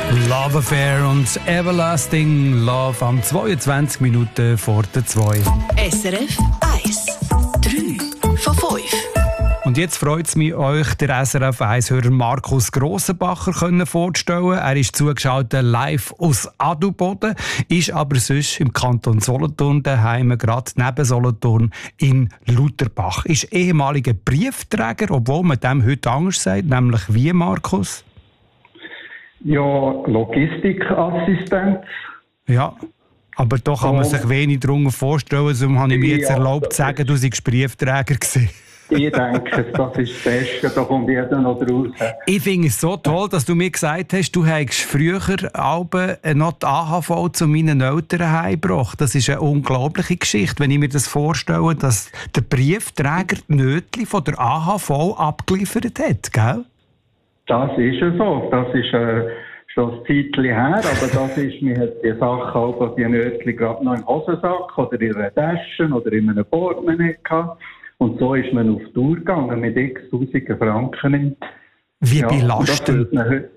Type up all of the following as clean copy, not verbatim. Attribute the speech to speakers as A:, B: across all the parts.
A: Love Affair und Everlasting Love am 22 Minuten vor der 2.
B: SRF 1. 3 von 5.
A: Und jetzt freut es mich, euch den SRF 1-Hörer Markus Grossenbacher vorzustellen. Er ist zugeschaltet live aus Adelboden, ist aber sonst im Kanton Solothurn daheim, gerade neben Solothurn in Lutherbach. Ist ehemaliger Briefträger, obwohl man dem heute anders sagt, nämlich wie, Markus?
C: Ja, Logistikassistent.
A: Ja, aber da kann man sich wenig darunter vorstellen, darum habe ich mir jetzt erlaubt zu sagen, du seist Briefträger gewesen.
C: Ich denke, das ist das Beste, da kommt jeder noch raus.
A: Ich finde es so toll, dass du mir gesagt hast, du hättest früher noch die AHV zu meinen Eltern heimgebracht. Das ist eine unglaubliche Geschichte, wenn ich mir das vorstelle, dass der Briefträger die Nötchen von der AHV abgeliefert hat, gell?
C: Das ist ja so. Das ist schon ein Zeitchen her, aber das ist, mir hat die Sache auch, die Nötchen gerade noch im Hosensack oder in einer Tasche oder in einem Portemonnaie gehabt. Und so ist man auf Tour gegangen mit x Tausenden Franken.
A: Wie belastend.
C: Heute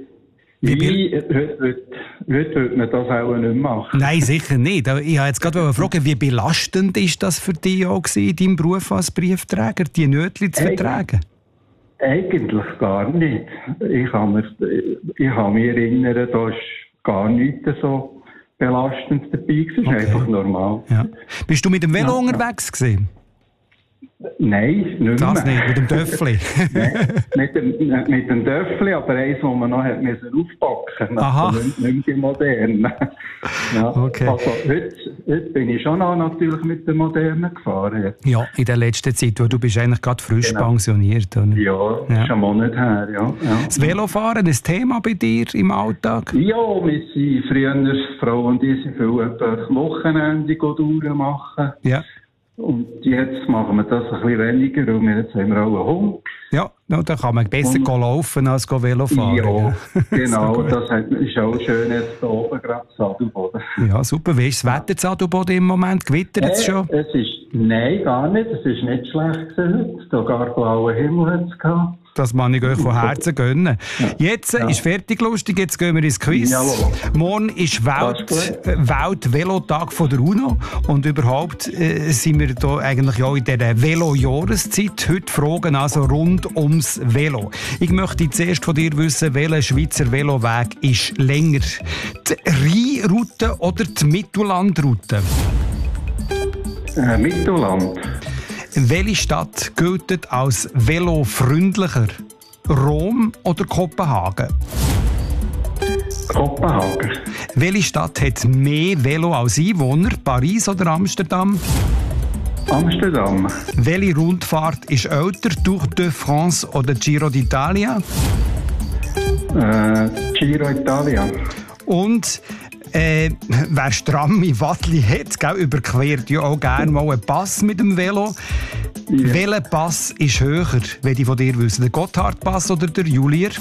C: würde man das auch nicht machen.
A: Nein, sicher nicht. Ich wollte jetzt gerade fragen, wie belastend ist das für dich auch in deinem Beruf als Briefträger, die Nötchen zu vertragen?
C: Eigentlich gar nicht. Ich kann mich erinnern, da ist gar nichts so belastend dabei. Es ist einfach normal.
A: Ja. Bist du mit dem Velo unterwegs gewesen?
C: Nein, nicht mehr.
A: Das nicht, mit dem Töffli?
C: Nein, mit dem Töffli, aber eins, das man noch hat aufpacken musste.
A: Aha.
C: Nicht die modernen. Ja.
A: Okay.
C: Also, heute bin ich schon noch natürlich mit der modernen gefahren.
A: Ja, in der letzten Zeit. Du bist eigentlich gerade frisch pensioniert. Oder?
C: Ja, schon einen Monat her. Ja.
A: Das Velofahren ist ein Thema bei dir im Alltag?
C: Ja, wir sind früher, Frau und ich, sind viel Wochenende Touren machen.
A: Ja.
C: Und jetzt machen wir das ein bisschen weniger, und jetzt haben wir auch einen Hund.
A: Ja, no, da kann man besser laufen als Velo fahren.
C: Ja, genau. Das ist auch schön jetzt hier oben, gerade Adelboden.
A: Ja, super. Wie ist das Wetter zu Adelboden im Moment? Gewittert es schon?
C: Nein, gar nicht. Es ist nicht schlecht heute. Da gar blauen Himmel hat es gehabt.
A: Das kann ich euch von Herzen gönnen. Jetzt ist fertig lustig, jetzt gehen wir ins Quiz.
C: Jawohl.
A: Morgen ist Welt-Velotag von der UNO und überhaupt sind wir da eigentlich auch in dieser Velo-Jahreszeit. Heute Fragen also rund ums Velo. Ich möchte zuerst von dir wissen, welcher Schweizer Veloweg ist länger? Die Rheinroute oder die Mittellandroute?
C: Mittelland.
A: Welche Stadt gilt als velofreundlicher? Rom oder Kopenhagen?
C: Kopenhagen.
A: Welche Stadt hat mehr Velo als Einwohner? Paris oder Amsterdam?
C: Amsterdam.
A: Welche Rundfahrt ist älter? Tour de France oder Giro d'Italia?
C: Giro Italia.
A: Und wer stramme Wattli hat, gell, überquert ja auch gerne mal einen Pass mit dem Velo. Ja. Welcher Pass ist höher, wenn ich von dir wissen? Der Gotthardpass oder der Julier?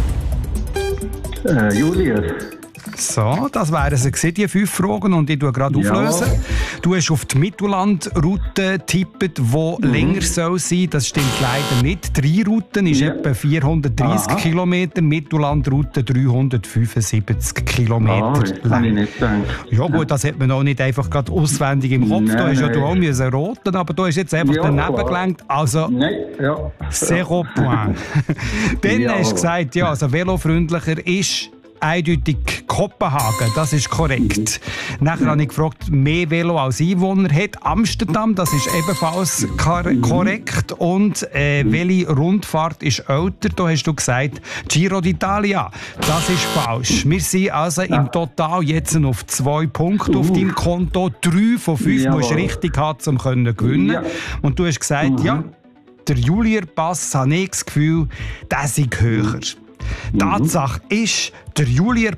C: Julier.
A: So, das wären sie die 5 Fragen und ich tue gerade auflösen. Du hast auf die Mittellandroute getippt, die länger soll sein. Das stimmt leider nicht. Die Rheinroute ist etwa 430 Kilometer, Mittellandroute 375 Kilometer
C: lang. Kann ich nicht sagen.
A: Ja gut, das hat man auch nicht einfach gerade auswendig im Kopf. Da hast ja du auch müssen roten, aber du hast jetzt einfach daneben gelenkt. Also, zero point. Dann hast du gesagt, ja, also velofreundlicher ist eindeutig Kopenhagen, das ist korrekt. Nachher habe ich gefragt, mehr Velo als Einwohner hat Amsterdam, das ist ebenfalls korrekt. Und welche Rundfahrt ist älter? Da hast du gesagt, Giro d'Italia. Das ist falsch. Wir sind also im Total jetzt auf 2 Punkte auf deinem Konto. 3 von 5 musst du richtig haben, um zu gewinnen. Ja. Und du hast gesagt, ja, der Julier-Pass, habe ich das Gefühl, der ist höher. Tatsache ist, der Julier